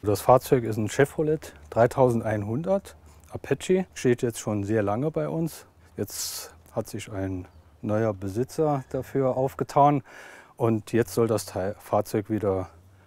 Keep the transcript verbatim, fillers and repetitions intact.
Das Fahrzeug ist ein Chevrolet dreitausendeinhundert Apache, steht jetzt schon sehr lange bei uns. Jetzt hat sich ein neuer Besitzer dafür aufgetan und jetzt soll das Teil, Fahrzeug wieder